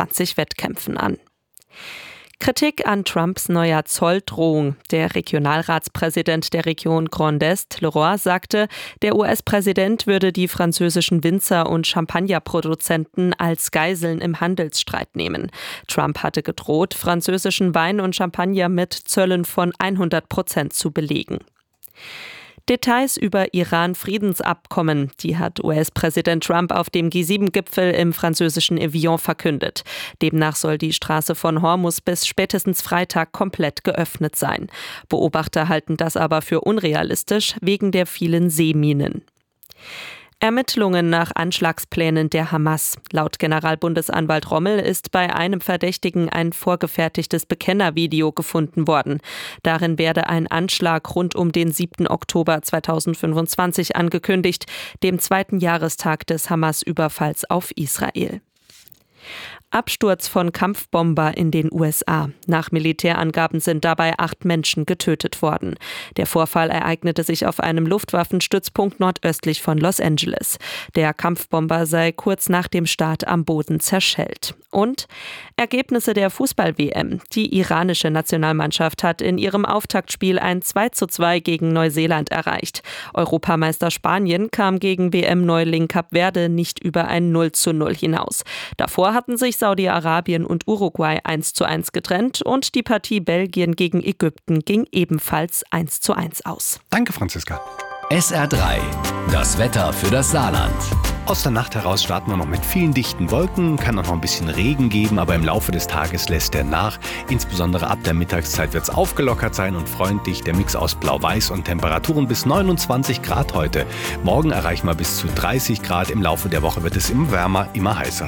20 Wettkämpfen an. Kritik an Trumps neuer Zolldrohung. Der Regionalratspräsident der Region Grand Est, Leroy, sagte, der US-Präsident würde die französischen Winzer und Champagnerproduzenten als Geiseln im Handelsstreit nehmen. Trump hatte gedroht, französischen Wein und Champagner mit Zöllen von 100% zu belegen. Details über Iran-Friedensabkommen, die hat US-Präsident Trump auf dem G7-Gipfel im französischen Evian verkündet. Demnach soll die Straße von Hormuz bis spätestens Freitag komplett geöffnet sein. Beobachter halten das aber für unrealistisch wegen der vielen Seeminen. Ermittlungen nach Anschlagsplänen der Hamas. Laut Generalbundesanwalt Rommel ist bei einem Verdächtigen ein vorgefertigtes Bekennervideo gefunden worden. Darin werde ein Anschlag rund um den 7. Oktober 2025 angekündigt, dem 2. Jahrestag des Hamas-Überfalls auf Israel. Absturz von Kampfbomber in den USA. Nach Militärangaben sind dabei 8 Menschen getötet worden. Der Vorfall ereignete sich auf einem Luftwaffenstützpunkt nordöstlich von Los Angeles. Der Kampfbomber sei kurz nach dem Start am Boden zerschellt. Und Ergebnisse der Fußball-WM. Die iranische Nationalmannschaft hat in ihrem Auftaktspiel ein 2:2 gegen Neuseeland erreicht. Europameister Spanien kam gegen WM-Neuling Kap Verde nicht über ein 0:0 hinaus. Davor hatten sich Saudi-Arabien und Uruguay 1:1 getrennt und die Partie Belgien gegen Ägypten ging ebenfalls 1:1 aus. Danke, Franziska. SR3, das Wetter für das Saarland. Aus der Nacht heraus starten wir noch mit vielen dichten Wolken, kann auch noch ein bisschen Regen geben, aber im Laufe des Tages lässt er nach. Insbesondere ab der Mittagszeit wird es aufgelockert sein und freundlich. Der Mix aus Blau-Weiß und Temperaturen bis 29 Grad heute. Morgen erreichen wir bis zu 30 Grad. Im Laufe der Woche wird es immer wärmer, immer heißer.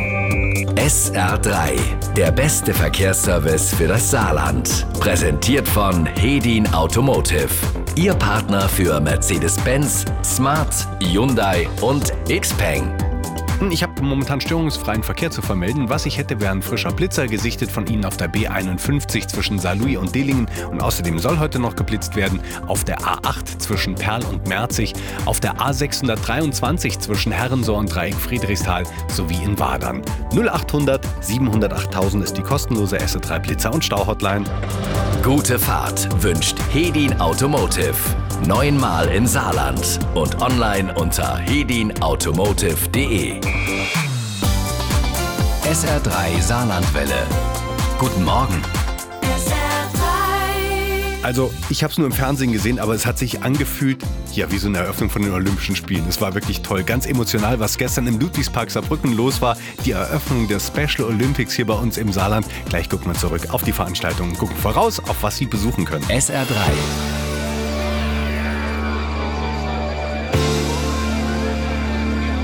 SR3, der beste Verkehrsservice für das Saarland. Präsentiert von Hedin Automotive. Ihr Partner für Mercedes-Benz, Smart, Hyundai und Xpeng. Ich habe momentan störungsfreien Verkehr zu vermelden. Was ich hätte, wäre ein frischer Blitzer, gesichtet von Ihnen auf der B51 zwischen Saarlouis und Dillingen. Und außerdem soll heute noch geblitzt werden auf der A8 zwischen Perl und Merzig, auf der A623 zwischen Herrensohr und Dreieck Friedrichsthal sowie in Wadern. 0800 700 8000 ist die kostenlose SR3 Blitzer- und Stauhotline. Gute Fahrt wünscht Hedin Automotive. 9-mal im Saarland und online unter hedinautomotive.de. SR3 Saarlandwelle. Guten Morgen. Also, ich habe es nur im Fernsehen gesehen, aber es hat sich angefühlt, ja, wie so eine Eröffnung von den Olympischen Spielen. Es war wirklich toll, ganz emotional, was gestern im Ludwigspark Saarbrücken los war. Die Eröffnung der Special Olympics hier bei uns im Saarland. Gleich gucken wir zurück auf die Veranstaltung und gucken voraus, auf was Sie besuchen können. SR3